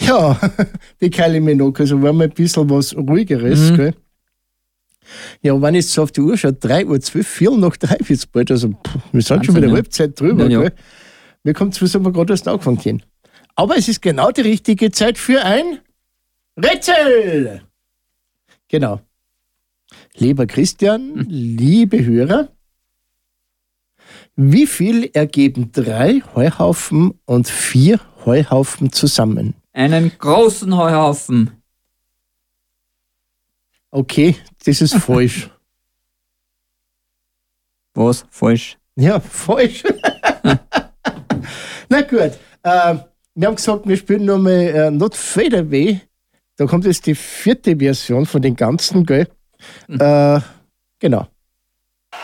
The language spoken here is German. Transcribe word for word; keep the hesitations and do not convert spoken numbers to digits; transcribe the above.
Ja, die Kylie Minogue, also war mal ein bisschen was Ruhigeres, Mhm. gell? Ja, wenn ich so auf die Uhr schaue, drei Uhr zwölf, vier nach drei wird's bald, also pff, wir sind schon Wahnsinn, wieder ja. Halbzeit drüber, Ja, ja. gell? Mir kommt es, wir gerade erst angefangen haben. Aber es ist genau die richtige Zeit für ein Rätsel! Genau. Lieber Christian, liebe Hörer, wie viel ergeben drei Heuhaufen und vier Heuhaufen zusammen? Einen großen Heuhaufen. Okay, das ist falsch. Was? Falsch. Ja, falsch. Na gut, äh, wir haben gesagt, wir spielen nochmal äh, Not Fade Away. Da kommt jetzt die vierte Version von den ganzen, gell? Äh, genau.